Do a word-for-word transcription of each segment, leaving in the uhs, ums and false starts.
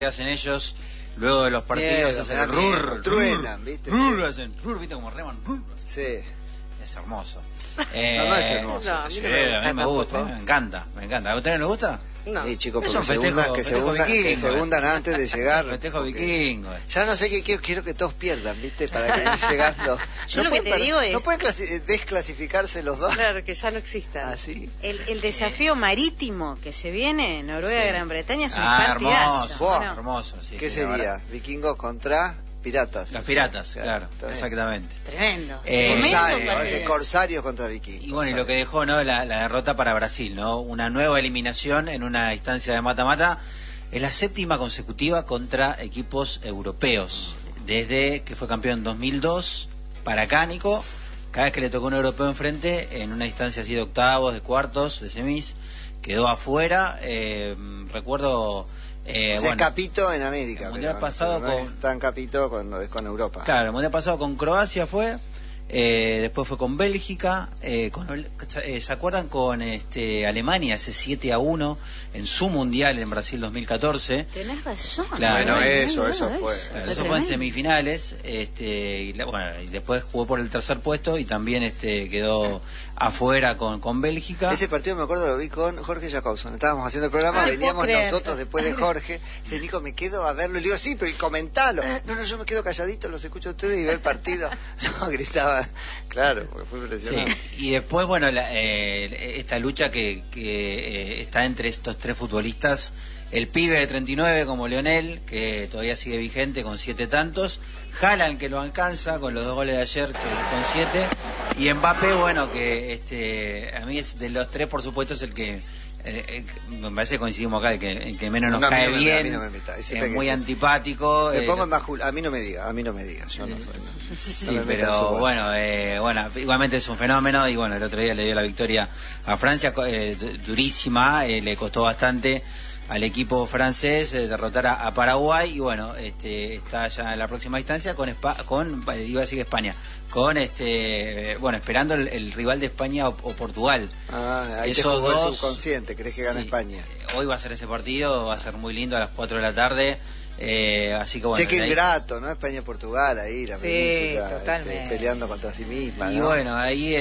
que hacen ellos luego de los partidos. Miedo, hacen me da miedo, rur, truenan, rur, ¿viste? rur, Sí. hacen rur, ¿viste como reman? Rur, Sí. es hermoso. Eh, no, no es hermoso. No, a mí Sí, no me gusta a mí me gusta, tampoco. me encanta, me encanta. ¿A ustedes les gusta? No. Sí, chicos, Es porque un se festejo- hundan, que, se festejo hundan, que vikingo, se eh. hundan antes de llegar. Festejo porque- vikingo. Ya no sé qué quiero, quiero que todos pierdan, ¿viste? Para que ir llegando. Yo No lo que pueden te para- digo es- No pueden clasi- desclasificarse los dos. Claro, que ya no exista. Así. El, el desafío marítimo que se viene, Noruega-Gran Bretaña, es un Ah, partidazo. hermoso, Buah. ¿no? hermoso. Sí, ¿Qué sí, la sería? verdad. Vikingos contra piratas. Los piratas, claro, está bien. exactamente. Tremendo. Eh, Tremendo Corsarios, partido. ¿eh? Corsarios contra vikingos. Y bueno, y lo que dejó, ¿no? La, la derrota para Brasil, ¿no? Una nueva eliminación en una instancia de mata-mata. Es la séptima consecutiva contra equipos europeos. Desde que fue campeón en dos mil dos, para acá, Nico, cada vez que le tocó un europeo enfrente, en una instancia así de octavos, de cuartos, de semis, quedó afuera. Eh, recuerdo... Eh, o sea, bueno, es capito en América. el mundial pero- pasado pero no con- es tan capito cuando es con Europa. Claro, el mundial pasado con Croacia fue, eh, después fue con Bélgica, eh, con, Hol- eh, ¿se acuerdan con este Alemania ese siete a uno en su mundial en Brasil dos mil catorce? Tenés razón. Claro. Bueno, Ay, eso, ay, eso ay, fue. Claro, fue eso fue en tremendo. semifinales, este, y, la- bueno, y después jugó por el tercer puesto y también este quedó afuera con, con Bélgica. Ese partido me acuerdo lo vi con Jorge Jacobson. Estábamos haciendo el programa, Ay, veníamos puedo creer. nosotros después de Jorge. Dice, Nico, me quedo a verlo. Y le digo, sí, pero y comentalo. No, no, yo me quedo calladito, los escucho a ustedes y veo el partido. No, gritaba. Claro, porque fue Sí, impresionante. y después, bueno, la, eh, esta lucha que, que eh, está entre estos tres futbolistas, el pibe de treinta y nueve como Leonel, que todavía sigue vigente con siete tantos, Haaland que lo alcanza con los dos goles de ayer, que con siete, y Mbappé, bueno, que este a mí es de los tres, por supuesto, es el que eh, eh, me parece que coincidimos acá, el que, el que menos nos No, a mí cae no me- a bien, mí no me meta. Y siempre es que muy sí. antipático. Me eh, pongo en majul... A mí no me diga, a mí no me diga. Yo no soy. No, Sí, no me meta en su pero bolsa. bueno, eh, bueno, igualmente es un fenómeno y bueno, el otro día le dio la victoria a Francia, eh, durísima, eh, le costó bastante al equipo francés eh, derrotar a, a Paraguay y bueno, este está ya en la próxima instancia con Espa- con eh, iba a decir que España, con este eh, bueno, esperando el, el rival de España o, o Portugal. Ah, ahí te Esos jugó el dos- subconsciente. ¿Crees que gana Sí, España? eh, Hoy va a ser ese partido, va a ser muy lindo a las cuatro de la tarde. Eh, así que bueno, Che, qué ahí- ingrato, ¿no? España-Portugal ahí, la Sí, península, totalmente. este, peleando contra sí misma, Y ¿no? bueno, ahí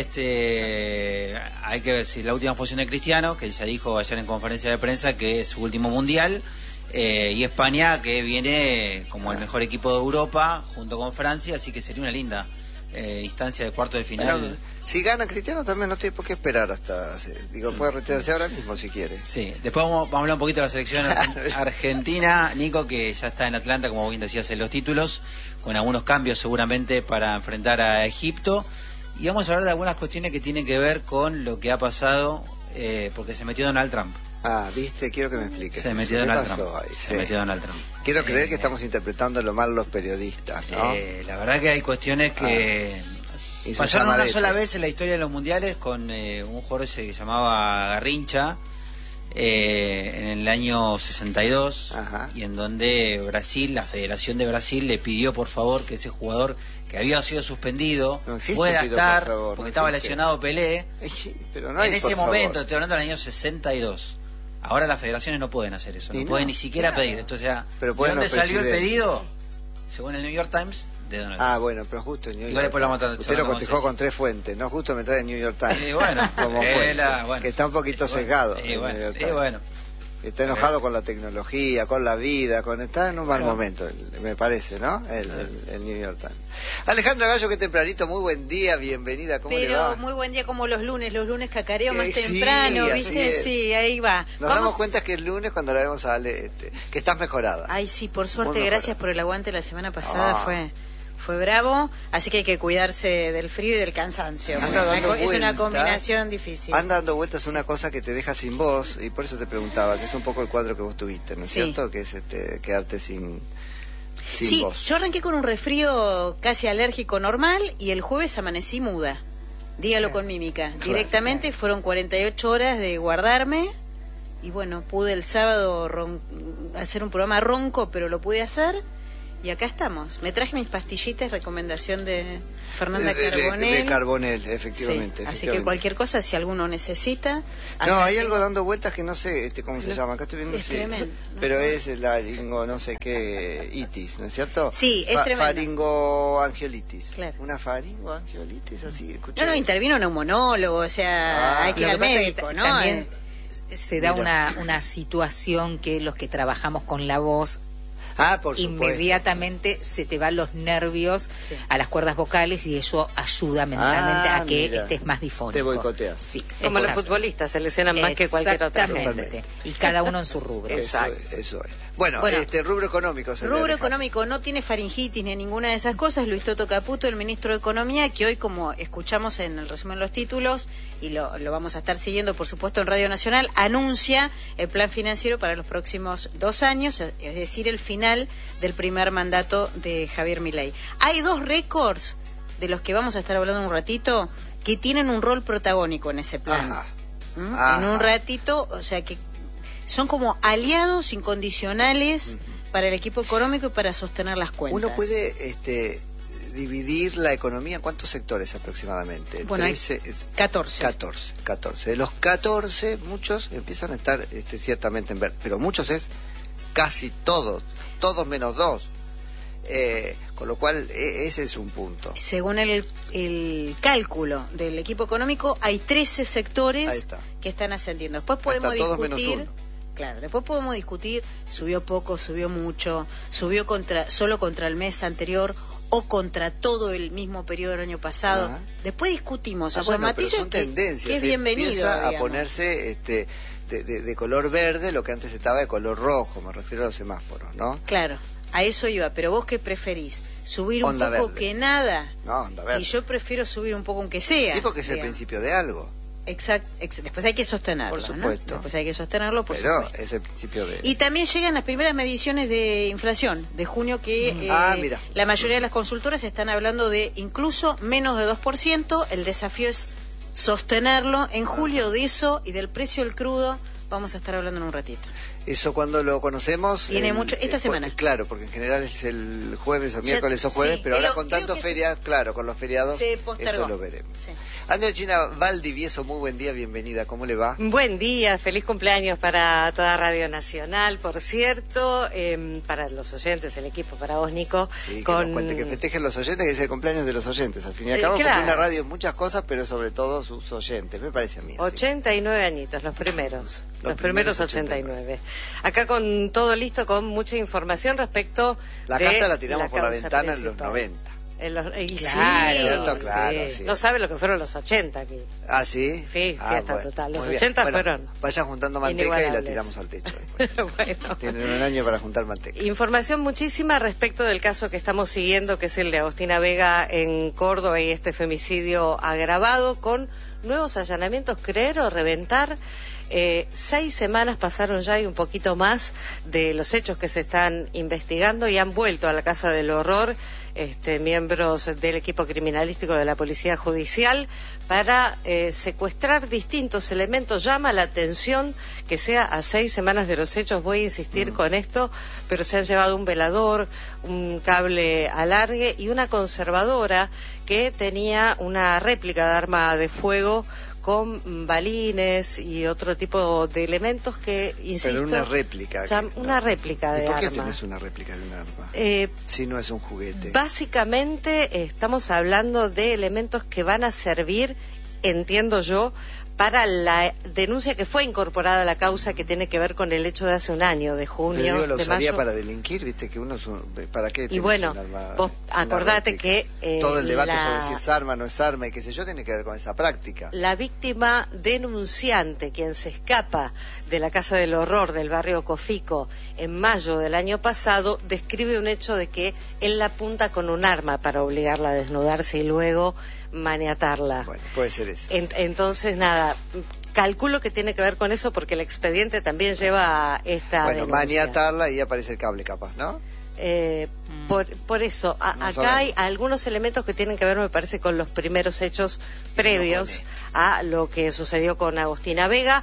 este hay que ver si la última función de Cristiano, que ya dijo ayer en conferencia de prensa que es su último mundial, eh, y España que viene como el mejor equipo de Europa junto con Francia, así que sería una linda eh, instancia de cuarto de final. Bueno, si gana Cristiano también no tiene por qué esperar hasta... Digo, puede retirarse ahora mismo si quiere. Sí, después vamos, vamos a hablar un poquito de la selección argentina, Nico, que ya está en Atlanta, como bien decías, en los títulos, con algunos cambios seguramente para enfrentar a Egipto. Y vamos a hablar de algunas cuestiones que tienen que ver con lo que ha pasado, eh, porque se metió Donald Trump. Ah, viste, quiero que me expliques. Se eso. metió ¿Qué Donald pasó Trump. ahí? Se Sí. metió Donald Trump. Quiero creer Eh, que estamos interpretando lo mal los periodistas, ¿no? eh, la verdad que hay cuestiones que Y su pasaron una llamadete. sola vez en la historia de los mundiales con eh, un jugador ese que se llamaba Garrincha eh, en el año sesenta y dos, Ajá. y en donde Brasil, la Federación de Brasil, le pidió por favor que ese jugador que había sido suspendido No existe, pueda pido, estar, por favor, porque no estaba existe. lesionado Pelé. Eh, sí, pero no hay, En ese por momento, favor. estoy hablando del año sesenta y dos. Ahora las federaciones no pueden hacer eso, no, Y no, pueden ni siquiera claro. pedir. Entonces, ¿de Pero pueden dónde los salió el presidentes. pedido? Según el New York Times, de Donald Trump. Ah, bueno, pero justo en New York. Igual después lo vamos a estar Usted lo charlando cotejó con con tres fuentes, ¿no? Justo me trae el New York Times. Y bueno, como eh, fuente, la- bueno. que está un poquito Y bueno, sesgado. y el bueno, New York y Times. bueno. Está enojado con la tecnología, con la vida, con está en un mal Bueno. momento, el- me parece, ¿no? El, el- el New York Times. Alejandra Gallo, qué tempranito, muy buen día, bienvenida, ¿cómo le va? Pero muy buen día como los lunes, los lunes cacareo más Eh, sí, temprano, así ¿viste? es. Sí, ahí va. Nos Vamos- damos cuenta que el lunes cuando la vemos a Ale, este, que estás mejorada. Ay, sí, por suerte, Muy gracias mejorada. por el aguante la semana pasada, Ah. fue fue bravo, así que hay que cuidarse del frío y del cansancio. Anda porque dando una co- es una vueltas. combinación difícil. Anda dando vueltas una cosa que te deja sin voz, y por eso te preguntaba, que es un poco el cuadro que vos tuviste, ¿no es Sí. cierto? Que es este, quedarte sin, sin Sí, voz. yo arranqué con un resfrío casi alérgico normal y el jueves amanecí muda. Dígalo Sí. con mímica. Claro. Directamente fueron cuarenta y ocho horas de guardarme y bueno, pude el sábado ron- hacer un programa ronco, pero lo pude hacer. Y acá estamos. Me traje mis pastillitas, recomendación de Fernanda de, de, Carbonell. De, de Carbonell, efectivamente, Sí, efectivamente. Así que cualquier cosa, si alguno necesita... No, hay algo dando vueltas que no sé este cómo se Lo, llama. Acá estoy viendo es si, tremendo. pero no, es la laringo no sé qué itis, ¿no es cierto? Sí, es Fa tremendo. Faringoangiolitis. Claro. Una faringoangiolitis, así, escuché. No, no, intervino un neumonólogo, o sea, Ah. hay que ir Lo al que pasa es médico, que ¿no? también Eh, se da Mira. una, una situación que los que trabajamos con la voz Ah, por supuesto. inmediatamente se te van los nervios Sí. a las cuerdas vocales y eso ayuda mentalmente Ah, a que mira. estés más difónico. Te boicoteas. Sí, Como los exacto. futbolistas, se lesionan más que cualquier otra. Exactamente. Totalmente. Y cada uno en su rubro. Eso, Exacto. es, eso es. Bueno, Bueno, este rubro económico. señor Rubro Alejandro. económico no tiene faringitis ni ninguna de esas cosas. Luis Toto Caputo, el ministro de Economía, que hoy, como escuchamos en el resumen de los títulos, y lo, lo vamos a estar siguiendo, por supuesto, en Radio Nacional, anuncia el plan financiero para los próximos dos años, es decir, el final del primer mandato de Javier Milei. Hay dos récords de los que vamos a estar hablando un ratito que tienen un rol protagónico en ese plan. Ajá. ¿Mm? Ajá. En un ratito, o sea que son como aliados incondicionales para el equipo económico y para sostener las cuentas. Uno puede este, dividir la economía en cuántos sectores aproximadamente. Bueno, hay trece, es- catorce. catorce, catorce. De los catorce, muchos empiezan a estar este, ciertamente en verde, pero muchos es casi todos, todos menos dos. Eh, con lo cual, e- ese es un punto. Según el, el cálculo del equipo económico, hay trece Ahí sectores está. que están ascendiendo. Después podemos todos menos discutir... uno. Claro, después podemos discutir, subió poco, subió mucho, subió contra solo contra el mes anterior o contra todo el mismo periodo del año pasado. Ajá. Después discutimos Ah, esos bueno, pero matices son que, tendencias. que es se bienvenido. Empieza a digamos. ponerse este, de, de- de color verde lo que antes estaba de color rojo, me refiero a los semáforos, ¿no? Claro, a eso iba, pero vos qué preferís, subir un Onda poco verde. que nada. No, anda verde. Y yo prefiero subir un poco aunque sea. Sí, porque es el digamos. principio de algo, Exact, ex- después hay que sostenerlo, Por ¿no? supuesto. Después hay que sostenerlo, por pero supuesto. es el principio de... Y también llegan las primeras mediciones de inflación de junio que eh, Ah, mira. la mayoría de las consultoras están hablando de incluso menos de dos por ciento. El desafío es sostenerlo. En julio de eso y del precio del crudo vamos a estar hablando en un ratito. Eso cuando lo conocemos... Tiene el- mucho- esta eh, semana. por- claro, porque en general es el jueves o Ya- miércoles o jueves, sí, pero ahora pero con creo tantos que feriados, claro, con los feriados, Se postergó. eso lo veremos. Sí. Andrea China Valdivieso, muy buen día, bienvenida, ¿cómo le va? Buen día, feliz cumpleaños para toda Radio Nacional, por cierto, eh, para los oyentes, el equipo, para vos, Nico. Sí, que con... nos cuente, que festejen los oyentes, que es el cumpleaños de los oyentes, al fin y al Eh, cabo, claro. porque una radio es muchas cosas, pero sobre todo sus oyentes, me parece a mí. así. ochenta y nueve añitos, los primeros, Los los, primeros, primeros ochenta y nueve. Acá con todo listo, con mucha información respecto La de casa la tiramos por la causa ventana en los principal. noventa. En los, y Claro, sí, ¿cierto? sí. Claro, sí. No sabe lo que fueron los ochenta aquí. Ah, ¿sí? Sí, Ah, fiesta total. Los muy bien. ochenta Bueno, fueron vayan juntando manteca y la inigualables. tiramos al techo. después. Bueno. Tienen un año para juntar manteca. Información muchísima respecto del caso que estamos siguiendo, que es el de Agostina Vega en Córdoba y este femicidio agravado con nuevos allanamientos, creer o reventar. Eh, seis semanas pasaron ya y un poquito más de los hechos que se están investigando y han vuelto a la Casa del Horror este, miembros del equipo criminalístico de la Policía Judicial para eh, secuestrar distintos elementos. Llama la atención que sea a seis semanas de los hechos, voy a insistir mm. con esto, pero se han llevado un velador, un cable alargue y una conservadora que tenía una réplica de arma de fuego con balines y otro tipo de elementos que, insisto... Pero una réplica. Ya, que, una no. réplica de ¿Y por qué arma. tenés una réplica de un arma? Eh, si no es un juguete. Básicamente eh, estamos hablando de elementos que van a servir, entiendo yo, para la denuncia que fue incorporada a la causa que tiene que ver con el hecho de hace un año, de junio, Pero digo, lo de usaría mayo. para delinquir, viste que uno es un, ¿para qué? Y bueno, un arma, vos acordate que eh, todo el debate la... sobre si es arma no es arma y qué sé yo tiene que ver con esa práctica. La víctima denunciante, quien se escapa de la Casa del Horror del barrio Cofico en mayo del año pasado, describe un hecho de que él la apunta con un arma para obligarla a desnudarse y luego maniatarla. Bueno, puede ser eso. En, entonces, nada, calculo que tiene que ver con eso porque el expediente también lleva esta Bueno, denuncia. maniatarla y aparece el cable capaz, ¿no? Eh, mm. por, por eso, a, no acá sabemos. hay algunos elementos que tienen que ver, me parece, con los primeros hechos previos a lo que sucedió con Agostina Vega.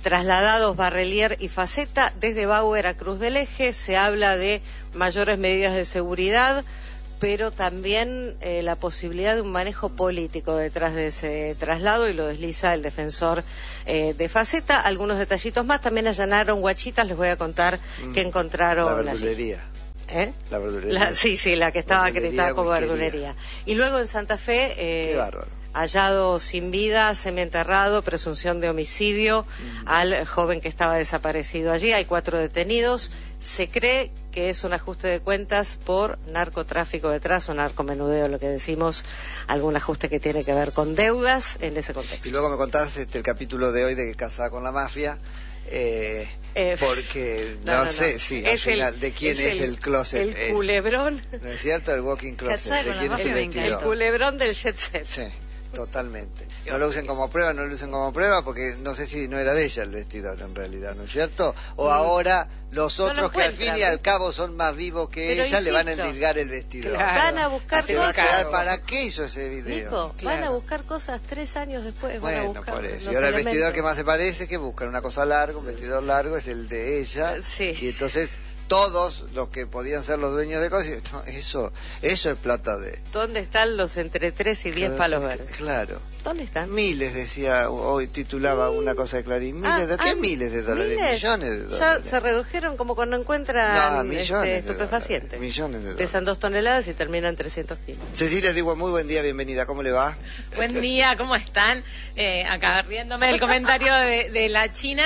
trasladados Barrelier y Faceta desde Bauer a Cruz del Eje. Se habla de mayores medidas de seguridad, pero también eh, la posibilidad de un manejo político detrás de ese traslado, y lo desliza el defensor eh, de Faceta. Algunos detallitos más, también allanaron Huachitas, les voy a contar mm, que encontraron... La verdulería. ¿Eh? La verdulería. La, sí, sí, la que estaba acreditada como verdulería. Y luego en Santa Fe... Eh, Qué bárbaro. Hallado sin vida, semienterrado, presunción de homicidio mm. al joven que estaba desaparecido allí. Hay cuatro detenidos. Se cree que es un ajuste de cuentas por narcotráfico detrás, o narcomenudeo, lo que decimos, algún ajuste que tiene que ver con deudas en ese contexto. Y luego me contás este, el capítulo de hoy de que casada con la mafia. Eh... Eh, porque no, no, no sé, no. sí, al final, el, ¿de quién es, es el, el closet? El es, culebrón. ¿No es cierto? El walking closet. ¿De quién es el vestidor? El culebrón del jet set. Sí, totalmente. No lo usen como prueba, no lo usen como prueba, porque no sé si no era de ella el vestidor en realidad, ¿no es cierto? O mm. ahora los otros no que al fin y al cabo son más vivos que Pero ella insisto, le van a endilgar el vestidor. Claro. Van a buscar Se cosas. Va a quedar, ¿para qué hizo ese video? Nico, claro. Van a buscar cosas tres años después. Bueno, van a buscar por eso. Y ahora el vestidor que más se parece, que buscan una cosa larga, un vestidor largo, es el de ella. Sí. Y entonces todos los que podían ser los dueños de cosas, no, eso, eso es plata de... ¿Dónde están los entre tres y diez claro, palos verdes? Claro. ¿Dónde están? Miles, decía, hoy titulaba mm. una cosa de Clarín. Miles ah, de, ¿Qué ah, miles de dólares? Miles. Millones de dólares. Ya se redujeron como cuando encuentran no, millones este, estupefacientes. De millones de dólares. Pesan dos toneladas y terminan trescientos kilos. Cecilia, digo, muy buen día, bienvenida. ¿Cómo le va? Buen día, ¿cómo están? Eh, acá riéndome del comentario de, de la China.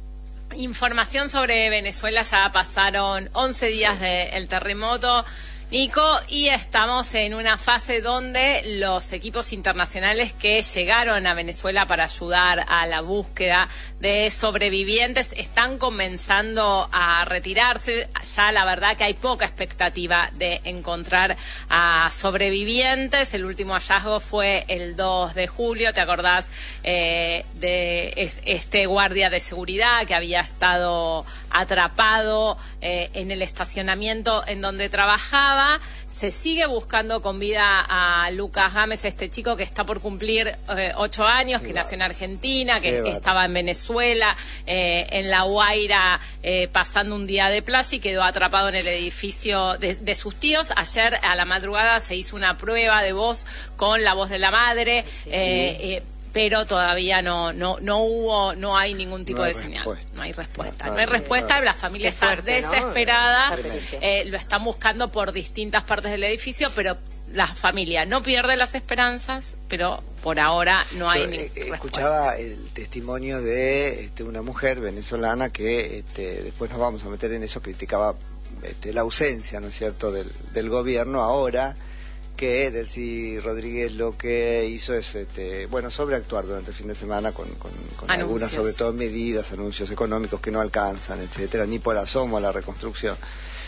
Información sobre Venezuela, ya pasaron once días sí. del terremoto, Nico, y estamos en una fase donde los equipos internacionales que llegaron a Venezuela para ayudar a la búsqueda de sobrevivientes están comenzando a retirarse. Ya la verdad que hay poca expectativa de encontrar a sobrevivientes. El último hallazgo fue el dos de julio, ¿te acordás? Eh, de este guardia de seguridad que había estado atrapado eh, en el estacionamiento en donde trabajaba. Se sigue buscando con vida a Lucas Gámez, este chico que está por cumplir eh, ocho años, que nació en Argentina, que Qué estaba vale. en Venezuela, eh, en La Guaira, eh, pasando un día de playa y quedó atrapado en el edificio de, de sus tíos. Ayer a la madrugada se hizo una prueba de voz con la voz de la madre, sí. eh, eh, pero todavía no no no hubo, no hay ningún tipo no hay de señal. Respuesta. No hay respuesta. No, no, no hay respuesta, no. La familia Qué está fuerte, desesperada, ¿no? eh, lo están buscando por distintas partes del edificio, pero la familia no pierde las esperanzas, pero por ahora no hay Yo, ni eh, respuesta. Escuchaba el testimonio de este, una mujer venezolana que este, después nos vamos a meter en eso, criticaba este, la ausencia, ¿no es cierto?, del, del gobierno ahora, que Delcy Rodríguez lo que hizo es, este, bueno, sobreactuar durante el fin de semana con, con, con algunas, sobre todo medidas, anuncios económicos que no alcanzan, etcétera, ni por asomo a la reconstrucción.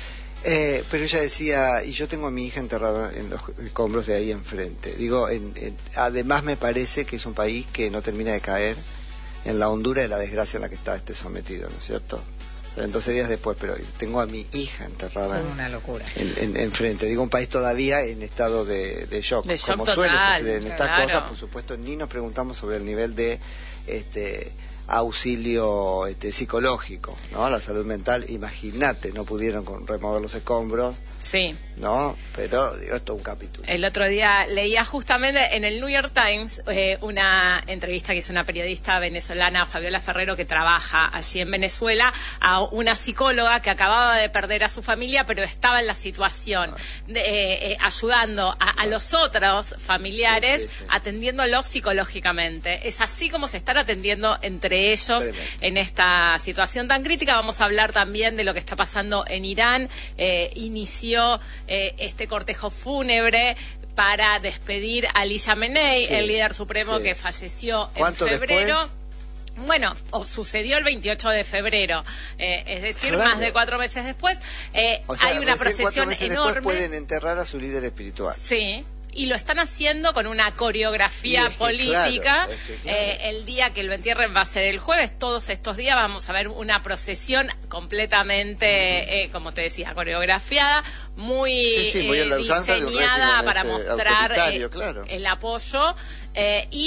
Eh, pero ella decía, y yo tengo a mi hija enterrada en los escombros de ahí enfrente. Digo, en, en, además me parece que es un país que no termina de caer en la hondura de la desgracia en la que está este sometido, ¿no es cierto? doce días después, pero tengo a mi hija enterrada una locura. En, en, enfrente. Digo, un país todavía en estado de, de shock. De shock como total, suele suceder en estas claro. cosas, por supuesto, ni nos preguntamos sobre el nivel de este auxilio este, psicológico, ¿no? La salud mental, imagínate, no pudieron con, remover los escombros. Sí. ¿No? Pero digo, esto es un capítulo. El otro día leía justamente en el New York Times eh, una entrevista que hizo una periodista venezolana, Fabiola Ferrero, que trabaja allí en Venezuela, a una psicóloga que acababa de perder a su familia, pero estaba en la situación, de, eh, eh, ayudando a, a los otros familiares, sí, sí, sí. atendiéndolos psicológicamente. Es así como se están atendiendo entre ellos Tremendo. en esta situación tan crítica. Vamos a hablar también de lo que está pasando en Irán. Eh, inició Eh, este cortejo fúnebre para despedir a Ali Khamenei, sí, el líder supremo sí. que falleció en febrero. Después? Bueno, o sucedió el veintiocho de febrero, eh, es decir, claro. más de cuatro meses después. Eh, o sea, hay una procesión enorme. Pueden enterrar a su líder espiritual. Sí. Y lo están haciendo con una coreografía es que política. Claro, es que claro. eh, el día que lo entierren va a ser el jueves. Todos estos días vamos a ver una procesión completamente, uh-huh. eh, como te decía, coreografiada, muy, sí, sí, muy eh, diseñada de para este mostrar eh, claro. el apoyo. Eh, y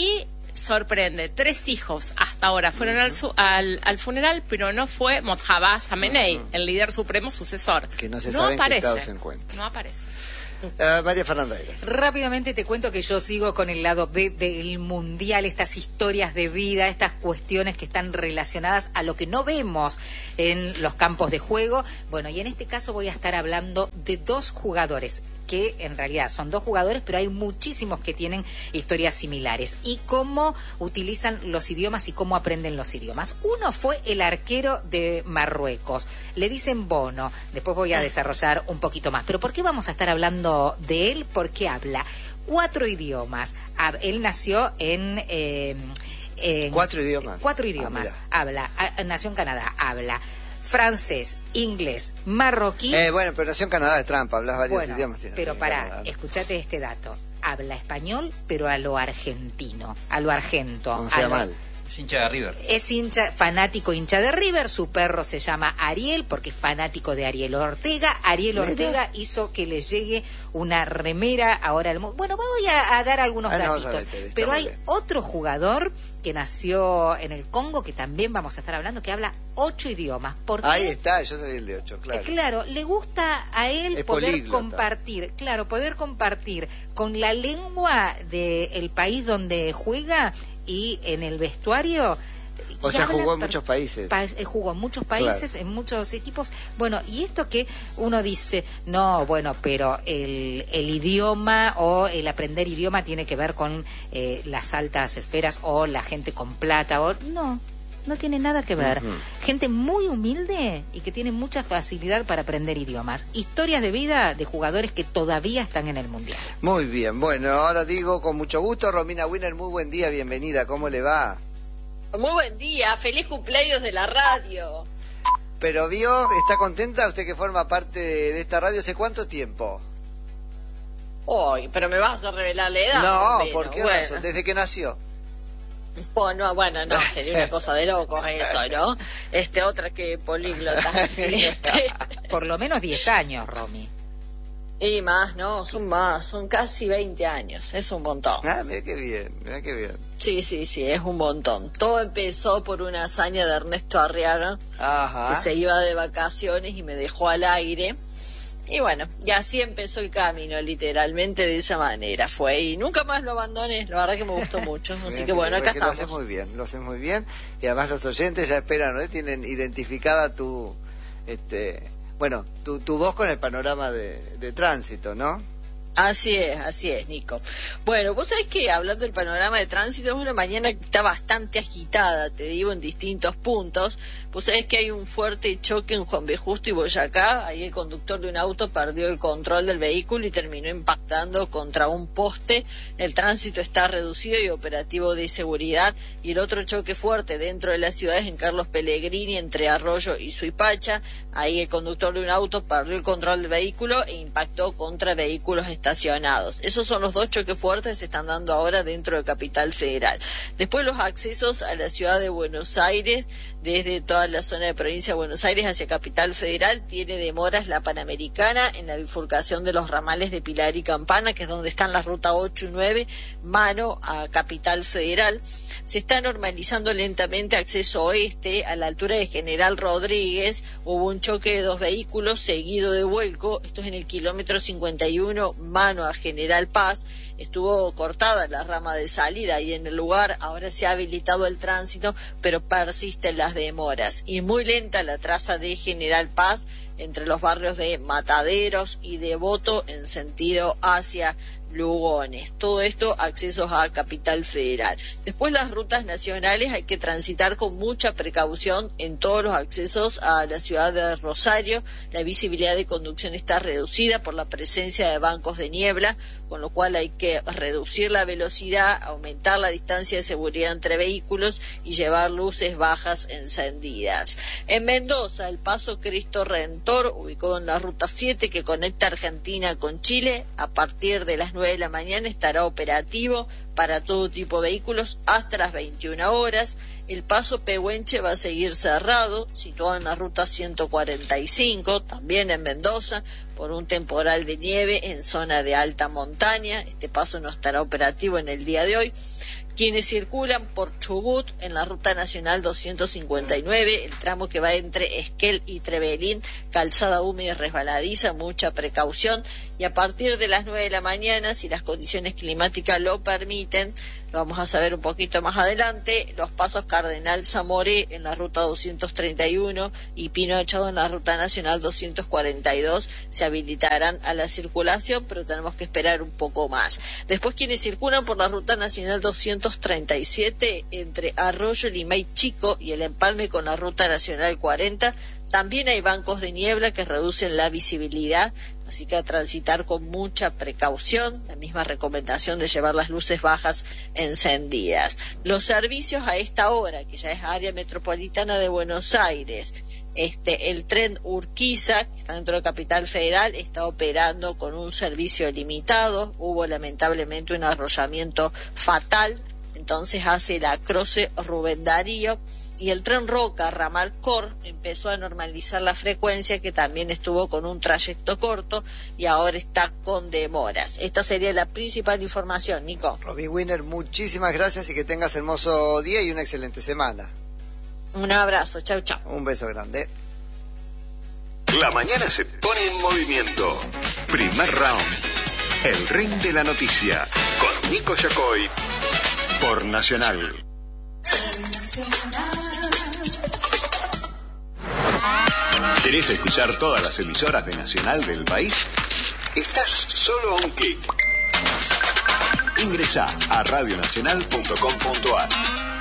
sorprende. Tres hijos hasta ahora fueron al, su, al, al funeral, pero no fue Mojtaba Khamenei, uh-huh. el líder supremo sucesor. Que no se no sabe aparece, en qué estado se encuentra. No aparece. Uh, María Fernanda Eras. Rápidamente te cuento que yo sigo con el lado B del mundial, estas historias de vida, estas cuestiones que están relacionadas a lo que no vemos en los campos de juego. Bueno, y en este caso voy a estar hablando de dos jugadores que en realidad son dos jugadores, pero hay muchísimos que tienen historias similares, y cómo utilizan los idiomas y cómo aprenden los idiomas. Uno fue el arquero de Marruecos, le dicen Bono, después voy a desarrollar un poquito más. Pero ¿por qué vamos a estar hablando de él? Porque habla cuatro idiomas. Él nació en... Eh, en cuatro idiomas. Cuatro idiomas. Ah, habla, nació en Canadá, habla francés, inglés, marroquí. Eh, bueno, pero nació en Canadá de trampa, hablas varios bueno, idiomas. Sí, pero para, escuchate este dato. Habla español, pero a lo argentino, a lo argento. No sea lo... mal. Es hincha de River. Es hincha, fanático hincha de River. Su perro se llama Ariel porque es fanático de Ariel Ortega. Ariel Mira. Ortega hizo que le llegue una remera ahora al mundo. Bueno, voy a, a dar algunos ah, no, datitos. sabete, pero hay bien. otro jugador que nació en el Congo, que también vamos a estar hablando, que habla ocho idiomas. ¿Por qué? Ahí está, yo soy el de ocho, claro. Eh, claro, le gusta a él es poder políglota. compartir, claro, poder compartir con la lengua del país donde juega y en el vestuario. O y sea, habla jugó en per- muchos países. Pa- eh, jugó en muchos países, claro. En muchos equipos. Bueno, y esto que uno dice, no, bueno, pero el, el idioma o el aprender idioma tiene que ver con eh, las altas esferas o la gente con plata. O no, no tiene nada que ver. Uh-huh. Gente muy humilde y que tiene mucha facilidad para aprender idiomas. Historias de vida de jugadores que todavía están en el Mundial. Muy bien, bueno, ahora digo con mucho gusto, Romina Winner, muy buen día, bienvenida, ¿cómo le va? Muy buen día, feliz cumpleaños de la radio. Pero vio, ¿está contenta usted que forma parte de, de esta radio hace cuánto tiempo? Uy, pero me vas a revelar la edad. No, bueno, ¿por qué bueno. razón? Desde que nació. Oh, no, bueno, no, sería una cosa de locos eso, ¿no? Este, otra que políglota. Este... Por lo menos diez años, Romy. Y más, no, son más, son casi veinte años, es un montón. Ah, mira qué bien, mira qué bien. Sí, sí, sí, es un montón. Todo empezó por una hazaña de Ernesto Arriaga, Ajá. que se iba de vacaciones y me dejó al aire. Y bueno, y así empezó el camino, literalmente de esa manera fue. Y nunca más lo abandoné, la verdad que me gustó mucho. Así Mira que bueno, acá lo estamos. haces muy bien, lo haces muy bien. Y además los oyentes ya esperan, ¿no? Tienen identificada tu... este Bueno, tu, tu voz con el panorama de, de tránsito, ¿no? Así es, así es, Nico. Bueno, vos sabés que hablando del panorama de tránsito, es una mañana que está bastante agitada, te digo, en distintos puntos. Vos sabés que hay un fuerte choque en Juan B. Justo y Boyacá. Ahí el conductor de un auto perdió el control del vehículo y terminó impactando contra un poste. El tránsito está reducido y operativo de seguridad. Y el otro choque fuerte dentro de la ciudad es en Carlos Pellegrini, entre Arroyo y Suipacha. Ahí el conductor de un auto perdió el control del vehículo e impactó contra vehículos estacionados. Esos son los dos choques fuertes que se están dando ahora dentro de Capital Federal. Después los accesos a la ciudad de Buenos Aires, desde toda la zona de provincia de Buenos Aires hacia Capital Federal, tiene demoras la Panamericana en la bifurcación de los ramales de Pilar y Campana, que es donde están las rutas ocho y nueve, mano a Capital Federal. Se está normalizando lentamente acceso oeste a la altura de General Rodríguez. Hubo un choque de dos vehículos seguido de vuelco, esto es en el kilómetro cincuenta y uno, mano a General Paz. Estuvo cortada la rama de salida y en el lugar ahora se ha habilitado el tránsito, pero persisten las demoras. Y muy lenta la traza de General Paz entre los barrios de Mataderos y Devoto en sentido hacia Lugones. Todo esto accesos a Capital Federal. Después las rutas nacionales hay que transitar con mucha precaución en todos los accesos a la ciudad de Rosario. La visibilidad de conducción está reducida por la presencia de bancos de niebla, con lo cual hay que reducir la velocidad, aumentar la distancia de seguridad entre vehículos y llevar luces bajas encendidas. En Mendoza, el paso Cristo Redentor, ubicado en la ruta siete que conecta Argentina con Chile, a partir de las nueve de la mañana estará operativo para todo tipo de vehículos hasta las veintiuna horas. El paso Pehuenche va a seguir cerrado, situado en la ruta ciento cuarenta y cinco, también en Mendoza, por un temporal de nieve en zona de alta montaña. Este paso no estará operativo en el día de hoy. Quienes circulan por Chubut en la Ruta Nacional doscientos cincuenta y nueve, el tramo que va entre Esquel y Trevelín, calzada húmeda y resbaladiza, mucha precaución, y a partir de las nueve de la mañana, si las condiciones climáticas lo permiten, lo vamos a saber un poquito más adelante, los pasos Cardenal Zamoré en la Ruta doscientos treinta y uno y Pino Echado en la Ruta Nacional doscientos cuarenta y dos se habilitarán a la circulación, pero tenemos que esperar un poco más. Después, quienes circulan por la Ruta Nacional doscientos treinta y siete entre Arroyo Limay Chico y el empalme con la Ruta Nacional cuarenta, también hay bancos de niebla que reducen la visibilidad, así que a transitar con mucha precaución, la misma recomendación de llevar las luces bajas encendidas. Los servicios a esta hora, que ya es área metropolitana de Buenos Aires, este, el tren Urquiza, que está dentro de Capital Federal, está operando con un servicio limitado, hubo lamentablemente un arrollamiento fatal, entonces hace la Croce Rubén Darío, y el tren Roca, ramal Cor, empezó a normalizar la frecuencia, que también estuvo con un trayecto corto y ahora está con demoras. Esta sería la principal información, Nico. Robbie Winner, muchísimas gracias y que tengas hermoso día y una excelente semana. Un abrazo, chau chau. Un beso grande. La mañana se pone en movimiento. Primer round. El ring de la noticia. Con Nico Yacoy. Por Nacional. ¿Querés escuchar todas las emisoras de Nacional del país? Estás solo a un clic. Ingresá a radio nacional punto com punto a r.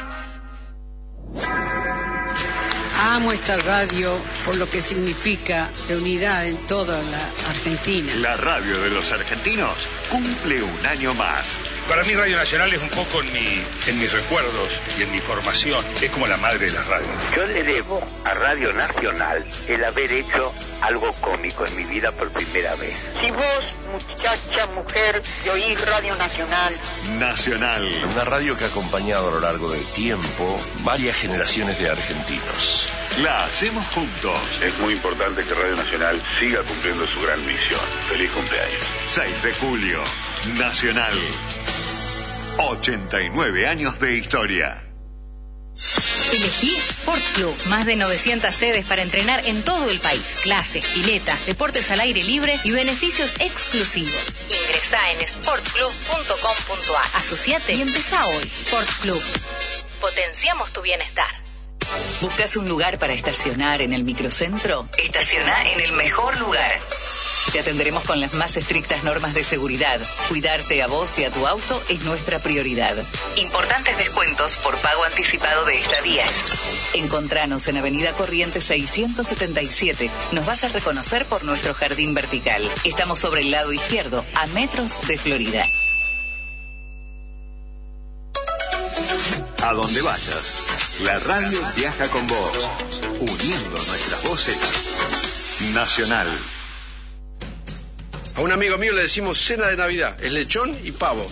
Amo esta radio por lo que significa de unidad en toda la Argentina. La radio de los argentinos cumple un año más. Para mí Radio Nacional es un poco en, mi, en mis recuerdos y en mi formación. Es como la madre de las radios. Yo le debo a Radio Nacional el haber hecho algo cómico en mi vida por primera vez. Si vos, muchacha, mujer, te oís Radio Nacional. Nacional. Una radio que ha acompañado a lo largo del tiempo varias generaciones de argentinos. La hacemos juntos. Es muy importante que Radio Nacional siga cumpliendo su gran misión. Feliz cumpleaños. seis de julio. Nacional. ochenta y nueve años de historia. Elegí Sport Club. Más de novecientas sedes para entrenar en todo el país. Clases, piletas, deportes al aire libre y beneficios exclusivos. Ingresá en sport club punto com punto a r. Asociate y empezá hoy. Sport Club. Potenciamos tu bienestar. ¿Buscas un lugar para estacionar en el microcentro? Estaciona en el mejor lugar. Te atenderemos con las más estrictas normas de seguridad. Cuidarte a vos y a tu auto es nuestra prioridad. Importantes descuentos por pago anticipado de estadías. Encontranos en Avenida Corrientes seiscientos setenta y siete. Nos vas a reconocer por nuestro jardín vertical. Estamos sobre el lado izquierdo, a metros de Florida. A donde vayas, la radio viaja con vos, uniendo nuestras voces. Nacional. A un amigo mío le decimos cena de Navidad, es lechón y pavo.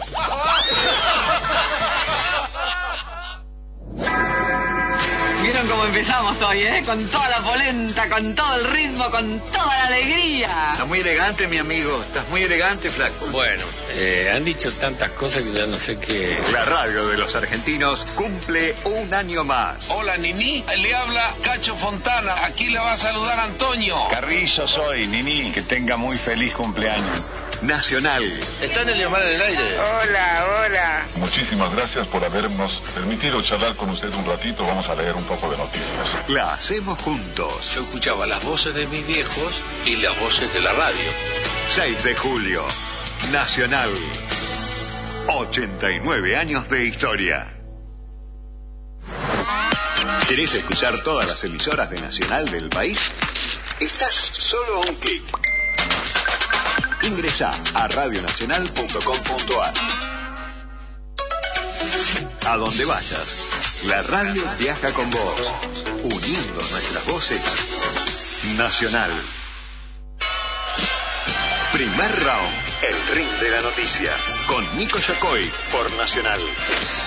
¿Vieron cómo empezamos hoy, eh? Con toda la polenta, con todo el ritmo, con toda la alegría. Estás muy elegante, mi amigo. Estás muy elegante, flaco. Bueno, eh, han dicho tantas cosas que ya no sé qué... La radio de los argentinos cumple un año más. Hola, Nini. Le habla Cacho Fontana. Aquí le va a saludar Antonio. Carrillo soy, Nini. Que tenga muy feliz cumpleaños. Nacional. ¿Está en el llamar en el aire? Hola, hola. Muchísimas gracias por habernos permitido charlar con usted un ratito. Vamos a leer un poco de noticias. La hacemos juntos. Yo escuchaba las voces de mis viejos y las voces de la radio. seis de julio. Nacional. ochenta y nueve años de historia. ¿Querés escuchar todas las emisoras de Nacional del país? Estás solo a un clic. Ingresá a radio nacional punto com punto a r. A donde vayas, la radio viaja con vos, uniendo nuestras voces. Nacional. Primer round, el ring de la noticia, con Nico Yacoy por Nacional.